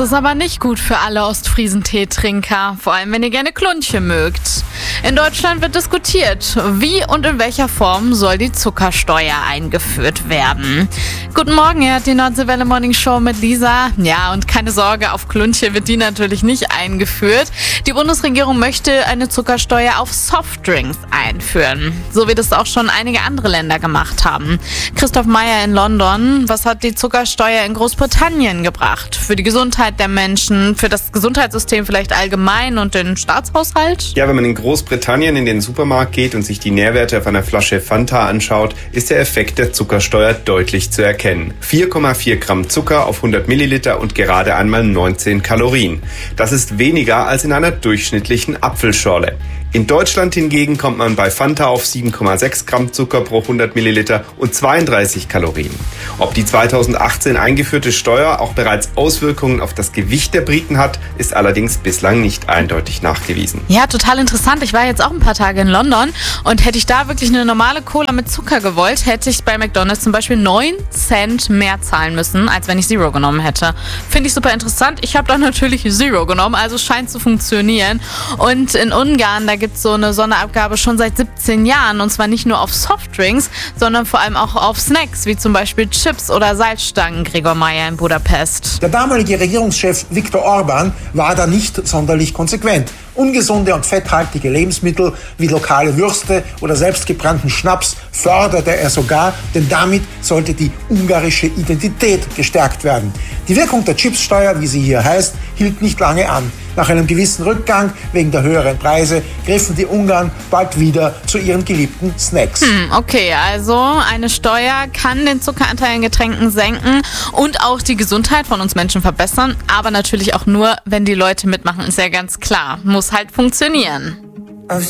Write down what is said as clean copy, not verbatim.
ist aber nicht gut für alle Ostfriesen-Teetrinker, vor allem wenn ihr gerne Klunche mögt. In Deutschland wird diskutiert, wie und in welcher Form soll die Zuckersteuer eingeführt werden. Guten Morgen, ihr hört die Nordseewelle Morning Show mit Lisa. Ja, und keine Sorge, auf Klunche wird die natürlich nicht eingeführt. Die Bundesregierung möchte eine Zuckersteuer auf Softdrinks einführen, so wie das auch schon einige andere Länder gemacht haben. Christoph Meyer in London, was hat die Zuckersteuer in Großbritannien gebracht? Für die Gesundheit der Menschen, für das Gesundheitssystem vielleicht allgemein und den Staatshaushalt? Ja, wenn man in Großbritannien in den Supermarkt geht und sich die Nährwerte auf einer Flasche Fanta anschaut, ist der Effekt der Zuckersteuer deutlich zu erkennen. 4,4 Gramm Zucker auf 100 Milliliter und gerade einmal 19 Kalorien. Das ist weniger als in einer durchschnittlichen Apfelschorle. In Deutschland hingegen kommt man bei Fanta auf 7,6 Gramm Zucker pro 100 Milliliter und 32 Kalorien. Ob die 2018 eingeführte Steuer auch bereits Auswirkungen auf das Gewicht der Briten hat, ist allerdings bislang nicht eindeutig nachgewiesen. Ja, total interessant. Ich war jetzt auch ein paar Tage in London und hätte ich da wirklich eine normale Cola mit Zucker gewollt, hätte ich bei McDonald's zum Beispiel 9 Cent mehr zahlen müssen, als wenn ich Zero genommen hätte. Finde ich super interessant. Ich habe dann natürlich Zero genommen, also scheint zu funktionieren. Und in Ungarn, da gibt es so eine Sonderabgabe schon seit 17 Jahren und zwar nicht nur auf Softdrinks, sondern vor allem auch auf Snacks, wie zum Beispiel Chips oder Salzstangen, Gregor Meyer in Budapest. Der damalige Regierungschef Viktor Orbán war da nicht sonderlich konsequent. Ungesunde und fetthaltige Lebensmittel wie lokale Würste oder selbstgebrannten Schnaps förderte er sogar, denn damit sollte die ungarische Identität gestärkt werden. Die Wirkung der Chipssteuer, wie sie hier heißt, hielt nicht lange an. Nach einem gewissen Rückgang wegen der höheren Preise griffen die Ungarn bald wieder zu ihren geliebten Snacks. Okay, also eine Steuer kann den Zuckeranteil in Getränken senken und auch die Gesundheit von uns Menschen verbessern, aber natürlich auch nur, wenn die Leute mitmachen, ist ja ganz klar. Muss halt funktionieren.